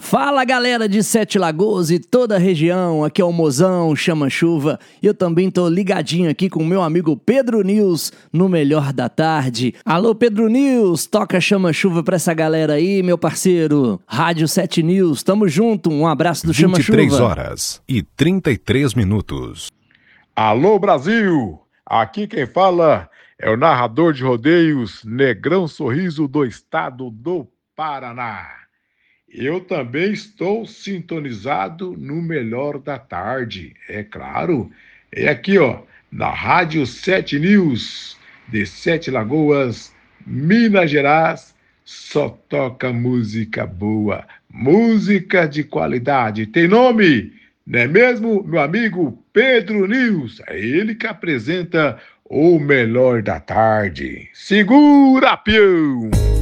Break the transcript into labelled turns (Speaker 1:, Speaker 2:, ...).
Speaker 1: Fala galera de Sete Lagoas e toda a região, aqui é o Mozão, Chama Chuva. Eu também tô ligadinho aqui com o meu amigo Pedro News no Melhor da Tarde. Alô Pedro News, toca Chama Chuva pra essa galera aí, meu parceiro. Rádio 7 News, tamo junto, um abraço do Chama Chuva.
Speaker 2: 23 horas e 33 minutos.
Speaker 3: Alô Brasil, aqui quem fala é o narrador de rodeios Negrão Sorriso do estado do Paraná. Eu também estou sintonizado no Melhor da Tarde, é claro. É aqui, ó, na Rádio 7 News, de Sete Lagoas, Minas Gerais, só toca música boa, música de qualidade. Tem nome, não é mesmo, meu amigo Pedro News? É ele que apresenta o Melhor da Tarde. Segura, peão!